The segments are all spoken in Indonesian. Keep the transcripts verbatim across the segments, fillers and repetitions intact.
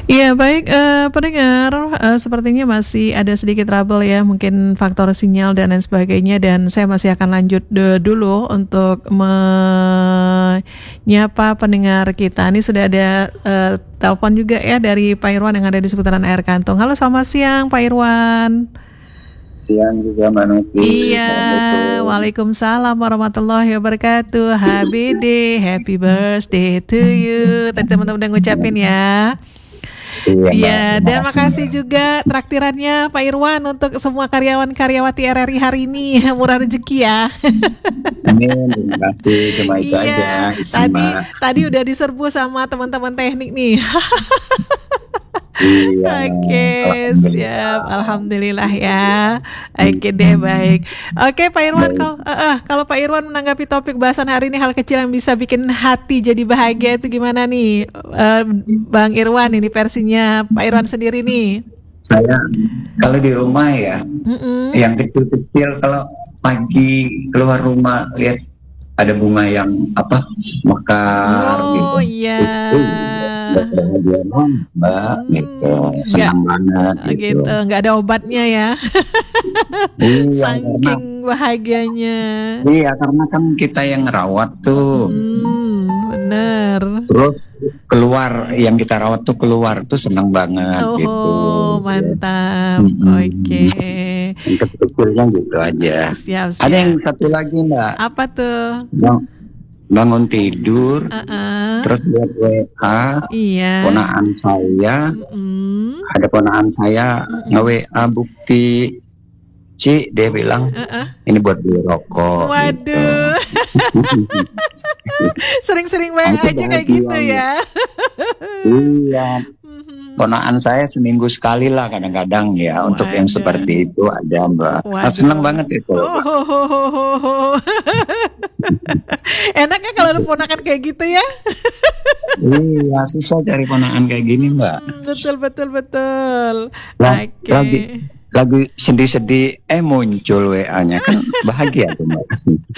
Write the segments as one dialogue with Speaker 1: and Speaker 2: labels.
Speaker 1: Iya baik, eh, pendengar, eh, sepertinya masih ada sedikit trouble ya, mungkin faktor sinyal dan lain sebagainya, dan saya masih akan lanjut de- dulu untuk menyapa pendengar kita. Ini sudah ada eh, telepon juga ya dari Pak Irwan yang ada di seputaran Air Kantung. Halo, selamat siang Pak Irwan.
Speaker 2: Siang juga Mbak Nuki.
Speaker 1: Iya, waalaikumsalam warahmatullahi wabarakatuh. H B D, happy birthday to you. Tadi teman-teman udah ngucapin ya.
Speaker 2: Iya,
Speaker 1: Iya,
Speaker 2: Mbak.
Speaker 1: dan
Speaker 2: Makasih,
Speaker 1: makasih
Speaker 2: Mbak.
Speaker 1: juga traktirannya Pak Irwan untuk semua karyawan-karyawati R R I hari ini. Murah rezeki ya.
Speaker 2: Amin, terima kasih. Cuma itu
Speaker 1: Iya,
Speaker 2: aja. Isi,
Speaker 1: tadi
Speaker 2: Mbak.
Speaker 1: tadi udah diserbu sama teman-teman teknik nih.
Speaker 2: Iya,
Speaker 1: Oke,
Speaker 2: alhamdulillah.
Speaker 1: siap. Alhamdulillah ya. Oke deh, baik. Oke, Pak Irwan,
Speaker 2: Baik.
Speaker 1: kalau eh, eh, kalau Pak Irwan menanggapi topik bahasan hari ini, hal kecil yang bisa bikin hati jadi bahagia itu gimana nih? Eh, Bang Irwan, ini versinya Pak Irwan sendiri nih.
Speaker 2: Saya kalau di rumah ya,
Speaker 1: Mm-mm.
Speaker 2: yang kecil-kecil kalau pagi keluar rumah lihat ada bunga yang apa mekar gitu.
Speaker 1: Oh iya.
Speaker 2: Itu bahagia banget, Mbak,
Speaker 1: Hmm,
Speaker 2: gitu.
Speaker 1: nggak
Speaker 2: Senang banget
Speaker 1: eh,
Speaker 2: gitu.
Speaker 1: gitu, nggak ada obatnya ya.
Speaker 2: Iya, karena
Speaker 1: Saking bahagianya.
Speaker 2: iya karena kan kita yang ngerawat tuh.
Speaker 1: Hmm, bener.
Speaker 2: Terus keluar yang kita rawat tuh keluar tuh senang banget gitu.
Speaker 1: Oh, mantap.
Speaker 2: Mm-mm.
Speaker 1: Oke.
Speaker 2: Yang kecil-kecilnya gitu aja.
Speaker 1: Siap,
Speaker 2: Ada yang
Speaker 1: siap.
Speaker 2: satu lagi Mbak,
Speaker 1: Apa tuh?
Speaker 2: Bang- bangun tidur,
Speaker 1: Uh-uh.
Speaker 2: terus lihat W A
Speaker 1: Iya.
Speaker 2: ponaan saya,
Speaker 1: Mm-mm.
Speaker 2: ada ponaan saya nge-W A bukti, Ci, dia bilang
Speaker 1: Uh-uh.
Speaker 2: ini buat beli rokok gitu.
Speaker 1: Waduh. Sering-sering W A
Speaker 2: Nah, itu
Speaker 1: aja kayak
Speaker 2: bahagia
Speaker 1: gitu
Speaker 2: gitu.
Speaker 1: ya.
Speaker 2: Iya,
Speaker 1: Mhm.
Speaker 2: ponaan saya seminggu sekali lah kadang-kadang ya untuk yang
Speaker 1: Waduh.
Speaker 2: seperti itu ada Mbak. Nah,
Speaker 1: Waduh.
Speaker 2: seneng banget itu loh,
Speaker 1: Oh,
Speaker 2: Mbak.
Speaker 1: ho, ho, ho, ho, ho. Enaknya kalau ada ponakan kayak gitu ya.
Speaker 2: Iya, susah cari ponaan kayak gini Mbak.
Speaker 1: Hmm, betul, betul, betul.
Speaker 2: Lah,
Speaker 1: Oke.
Speaker 2: lagi lagi sedih-sedih eh muncul W A-nya kan bahagia tuh Mbak.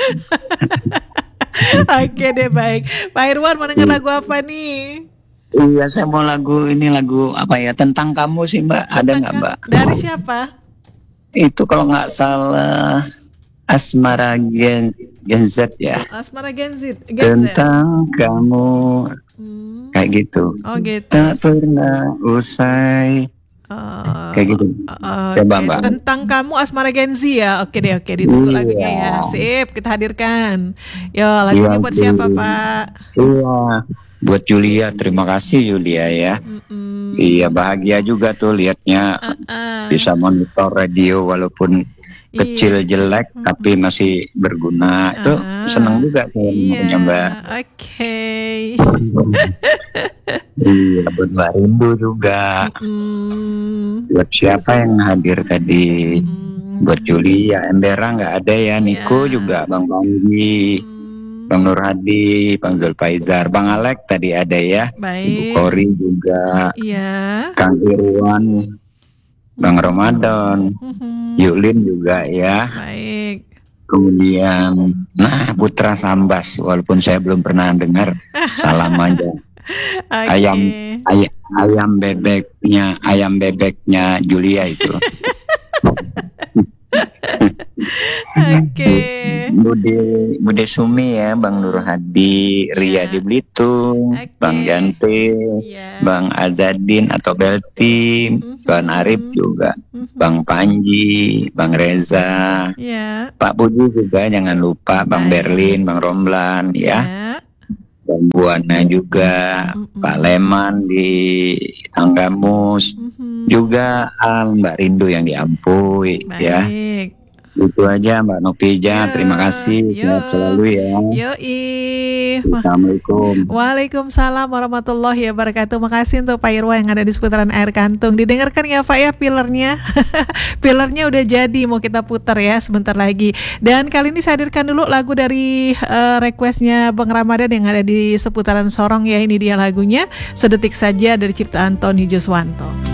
Speaker 1: Oke deh, baik. Pak Irwan mau denger lagu apa nih?
Speaker 2: Iya, saya mau lagu ini lagu apa ya tentang kamu sih Mbak. Ada nggak Mbak?
Speaker 1: Dari siapa?
Speaker 2: Itu kalau nggak salah Asmara Gen Gen Z ya.
Speaker 1: Asmara Gen Z. Gen Z.
Speaker 2: Tentang kamu
Speaker 1: Hmm.
Speaker 2: kayak gitu.
Speaker 1: Oh gitu.
Speaker 2: Tak pernah usai
Speaker 1: Oh,
Speaker 2: kayak gitu.
Speaker 1: oh,
Speaker 2: Coba
Speaker 1: oke.
Speaker 2: Mbak.
Speaker 1: Tentang kamu Asmara Gen Z ya. Oke deh, oke, ditunggu
Speaker 2: Iya.
Speaker 1: lagunya ya. Sip, kita hadirkan. Yo, lagunya
Speaker 2: Iya,
Speaker 1: buat siapa,
Speaker 2: Bu.
Speaker 1: Pak?
Speaker 2: Iya. Buat Julia, terima kasih Julia ya.
Speaker 1: Mm-mm.
Speaker 2: Iya, bahagia juga tuh liatnya
Speaker 1: Ah,
Speaker 2: bisa monitor radio walaupun
Speaker 1: iya.
Speaker 2: kecil jelek tapi masih berguna. Itu
Speaker 1: Ah,
Speaker 2: seneng juga saya
Speaker 1: iya.
Speaker 2: dengarnya Mbak.
Speaker 1: Oke.
Speaker 2: Iya, buat Mbak Rindu juga.
Speaker 1: Mm-mm.
Speaker 2: Buat siapa yang hadir tadi?
Speaker 1: Mm.
Speaker 2: Buat Julia, Embera nggak ada ya. Niko
Speaker 1: Iya.
Speaker 2: juga, Bang Banggi,
Speaker 1: Mm.
Speaker 2: Bang Nur Hadi, Bang Zulfaizar, Bang Alek tadi ada ya. Ibu
Speaker 1: Baik.
Speaker 2: Kori juga,
Speaker 1: Iya.
Speaker 2: Kang Irwan, Bang Ramadan,
Speaker 1: Mhm.
Speaker 2: Yulin juga ya.
Speaker 1: Baik.
Speaker 2: Kemudian, nah Putra Sambas, walaupun saya belum pernah dengar, salam aja.
Speaker 1: Oke.
Speaker 2: Ayam, ay- ayam bebeknya, ayam bebeknya Julia itu.
Speaker 1: Oke.
Speaker 2: Bude, Bude Sumi ya, Bang Nur Hadi, Ria
Speaker 1: Iya.
Speaker 2: di Belitung,
Speaker 1: Oke.
Speaker 2: Bang Jante,
Speaker 1: Iya.
Speaker 2: Bang Azadin atau Beltim,
Speaker 1: Mhm.
Speaker 2: Bang Arif juga,
Speaker 1: Mhm.
Speaker 2: Bang Panji, Bang Reza,
Speaker 1: Iya.
Speaker 2: Pak Budi juga jangan lupa, Bang
Speaker 1: Baik.
Speaker 2: Berlin, Bang Romlan ya,
Speaker 1: Iya.
Speaker 2: Bang Buana juga,
Speaker 1: Mhm.
Speaker 2: Pak Leman di Tanggamus,
Speaker 1: Mhm.
Speaker 2: juga ah, Mbak Rindu yang di Ampui ya.
Speaker 1: Baik.
Speaker 2: Itu aja Mbak Nopija,
Speaker 1: Yo,
Speaker 2: terima kasih,
Speaker 1: yo.
Speaker 2: sehat selalu ya.
Speaker 1: Yoi. Wah.
Speaker 2: Assalamualaikum.
Speaker 1: Waalaikumsalam warahmatullahi wabarakatuh. Makasih untuk Pak Irwan yang ada di seputaran Air Kantung. Didengarkan ya Pak ya pillernya. Pillernya udah jadi, mau kita putar ya sebentar lagi. Dan kali ini saya hadirkan dulu lagu dari uh, requestnya Bang Ramadan yang ada di seputaran Sorong ya. Ini dia lagunya, Sedetik Saja dari ciptaan Tony Juswanto.